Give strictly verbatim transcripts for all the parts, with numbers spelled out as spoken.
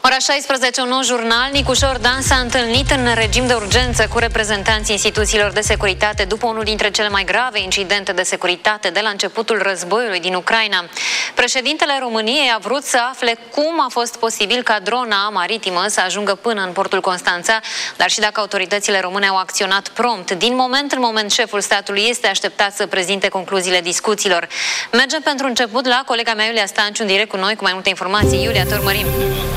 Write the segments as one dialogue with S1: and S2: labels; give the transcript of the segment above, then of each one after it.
S1: Ora șaisprezece, un nou jurnal. Nicușor Dan s-a întâlnit în regim de urgență cu reprezentanții instituțiilor de securitate după unul dintre cele mai grave incidente de securitate de la începutul războiului din Ucraina. Președintele României a vrut să afle cum a fost posibil ca drona maritimă să ajungă până în portul Constanța, dar și dacă autoritățile române au acționat prompt. Din moment în moment, șeful statului este așteptat să prezinte concluziile discuțiilor. Mergem pentru început la colega mea Iulia Stanciu, în direct cu noi, cu mai multe informații. Iulia, te urmărim.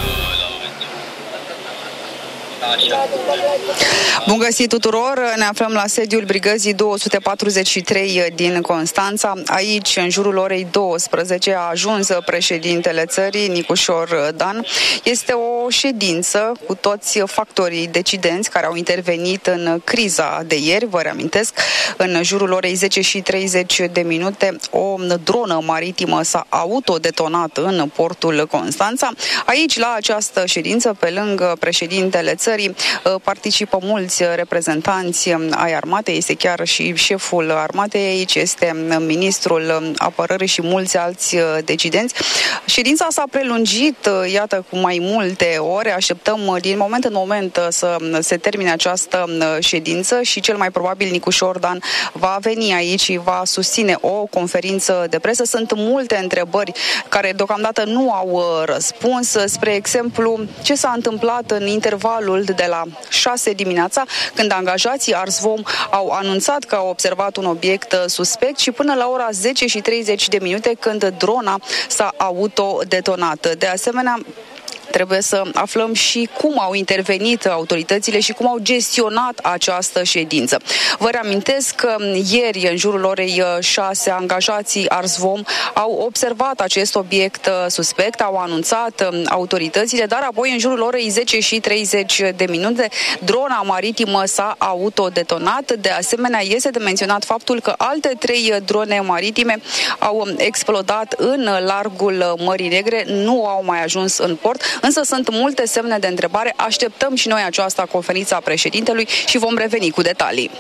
S2: Bun găsit tuturor! Ne aflăm la sediul Brigăzii două sute patruzeci și trei din Constanța. Aici, în jurul orei douăsprezece, a ajuns președintele țării, Nicușor Dan. Este o ședință cu toți factorii decidenți care au intervenit în criza de ieri. Vă reamintesc, în jurul orei zece și treizeci de minute, o dronă maritimă s-a autodetonat în portul Constanța. Aici, la această ședință, pe lângă președintele țării, participă mulți reprezentanți ai armatei, este chiar și șeful armatei aici, este ministrul apărării și mulți alți decidenți. Ședința s-a prelungit, iată, cu mai multe ore. Așteptăm din moment în moment să se termine această ședință și cel mai probabil Nicușor Dan va veni aici și va susține o conferință de presă. Sunt multe întrebări care deocamdată nu au răspuns. Spre exemplu, ce s-a întâmplat în intervalul de la șase dimineața, când angajații Arsvom au anunțat că au observat un obiect suspect, și până la ora zece și treizeci de minute, când drona s-a autodetonat. De asemenea, trebuie să aflăm și cum au intervenit autoritățile și cum au gestionat această ședință. Vă reamintesc că ieri, în jurul orei șase, angajații Arsvom au observat acest obiect suspect, au anunțat autoritățile, dar apoi, în jurul orei zece și treizeci de minute, drona maritimă s-a autodetonat. De asemenea, este de menționat faptul că alte trei drone maritime au explodat în largul Mării Negre, nu au mai ajuns în port. Însă sunt multe semne de întrebare. Așteptăm și noi această conferință a președintelui și vom reveni cu detalii.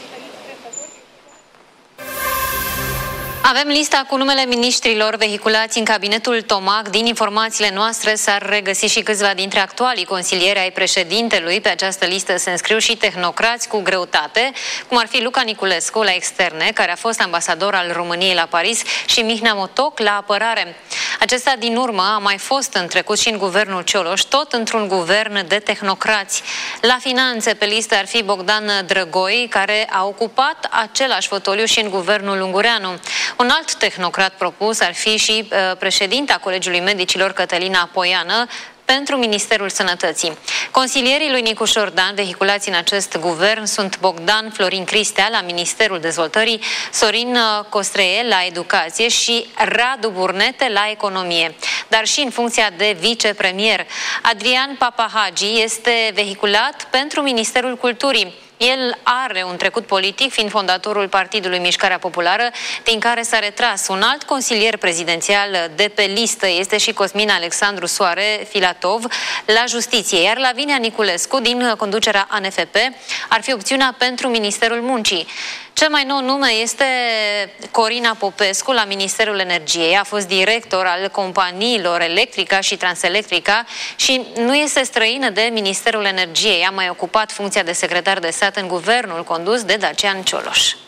S1: Avem lista cu numele miniștrilor vehiculați în cabinetul Tomac. Din informațiile noastre s-ar regăsi și câțiva dintre actualii consilieri ai președintelui. Pe această listă se înscriu și tehnocrați cu greutate, cum ar fi Luca Niculescu la externe, care a fost ambasador al României la Paris, și Mihnea Motoc la apărare. Acesta din urmă a mai fost în trecut și în guvernul Cioloș, tot într-un guvern de tehnocrați. La finanțe, pe listă ar fi Bogdan Drăgoi, care a ocupat același fotoliu și în guvernul Ungureanu. Un alt tehnocrat propus ar fi și uh, președinta Colegiului Medicilor, Cătălina Poiană, pentru Ministerul Sănătății. Consilierii lui Nicușor Dan vehiculați în acest guvern sunt Bogdan Florin Cristea la Ministerul Dezvoltării, Sorin Costree la Educație și Radu Burnete la Economie, dar și în funcția de vicepremier. Adrian Papahagi este vehiculat pentru Ministerul Culturii. El are un trecut politic, fiind fondatorul Partidului Mișcarea Populară, din care s-a retras. Un alt consilier prezidențial de pe listă este și Cosmin Alexandru Soare Filatov la Justiție, iar Lavinia Niculescu, din conducerea A N F P, ar fi opțiunea pentru Ministerul Muncii. Cel mai nou nume este Corina Popescu la Ministerul Energiei. A fost director al companiilor Electrica și Transelectrica și nu este străină de Ministerul Energiei. A mai ocupat funcția de secretar de stat în guvernul condus de Dacian Cioloș.